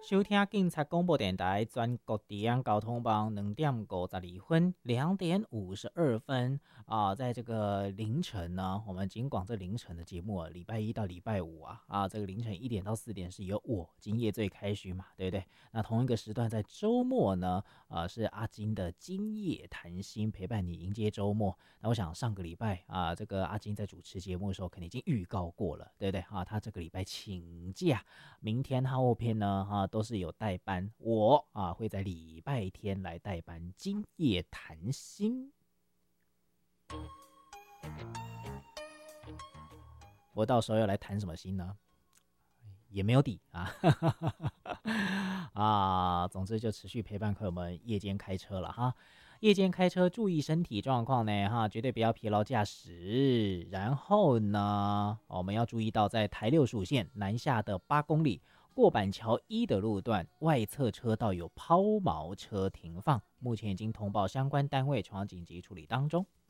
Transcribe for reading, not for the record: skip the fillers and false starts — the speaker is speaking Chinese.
收听警察广播电台全国治安交通网2:52，2:52啊，在这个凌晨呢，我们警广这凌晨的节目啊，礼拜一到礼拜五这个凌晨1点到4点是由我今夜最开局嘛，对不对？那同一个时段在周末呢，是阿金的今夜谈心陪伴你迎接周末。那我想上个礼拜这个阿金在主持节目的时候，肯定已经预告过了，对不对他这个礼拜请假，明天后天呢都是有代班，我会在礼拜天来代班今夜谈心。我到时候要来谈什么心呢？也没有底总之就持续陪伴客友们夜间开车了哈。夜间开车注意身体状况呢绝对不要疲劳驾驶。然后呢，我们要注意到在台6属线南下的8公里过板桥1的路段外侧车道有抛锚车停放，目前已经通报相关单位，传紧急处理当中。